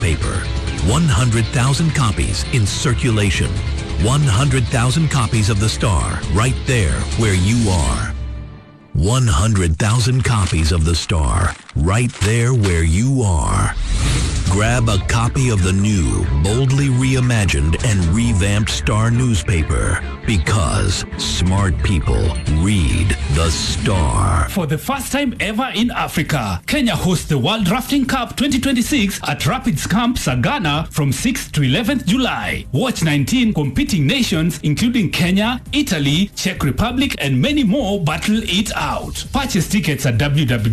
newspaper. 100,000 copies in circulation. 100,000 copies of the Star right there where you are. 100,000 copies of the Star right there where you are. Grab a copy of the new, boldly reimagined and revamped Star newspaper because smart people read the Star. For the first time ever in Africa, Kenya hosts the World Rafting Cup 2026 at Rapids Camp, Sagana from 6th to 11th July. Watch 19 competing nations including Kenya, Italy, Czech Republic and many more battle it out. Purchase tickets at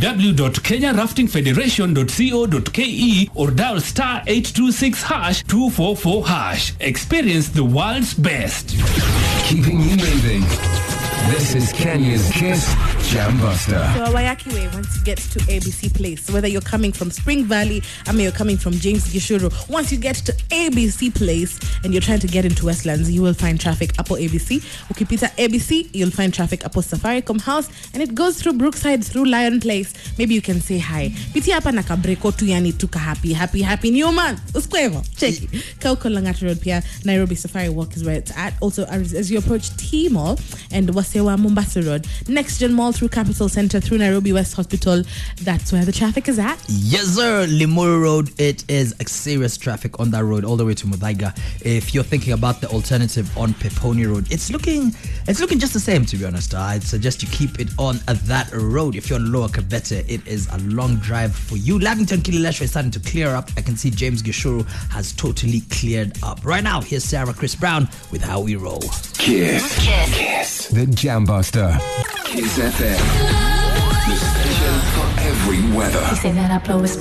www.kenyaraftingfederation.co.ke or dial star 826 hash 244 hash. Experience the world's best. Keeping you moving. This is Kenya's Kiss Jam Buster. So Wayaki Way once you get to ABC Place, whether you're coming from Spring Valley, you're coming from James Gishuru, once you get to ABC Place and you're trying to get into Westlands, you will find traffic up ABC. Ukipita ABC, you'll find traffic up Safaricom House, and it goes through Brookside, through Lion Place. Maybe you can say hi. Piti hapa na kabreko tu, yani tuka happy new month. Uskwevo, check it. Kauko Langata Road Pia, Nairobi Safari Walk is where it's at. Also, as you approach T Mall and Wasewa Mombasa Road, Next Gen Mall through Capital Center, through Nairobi West Hospital, that's where the traffic is at. Yes, sir. Limuru Road, it is a serious traffic on that road all the way to Muthaiga. If you're thinking about the alternative on Peponi Road, it's looking just the same, to be honest. I'd suggest you keep it on that road. If you're on Lower Kabete, it is a long drive for you. Lavington Kilileshwa is starting to clear up. I can see James Gishuru has totally cleared up. Right now, here's Sarah Chris Brown with How We Roll. Kiss. The Jam Buster. Kiss FM. The station for every weather.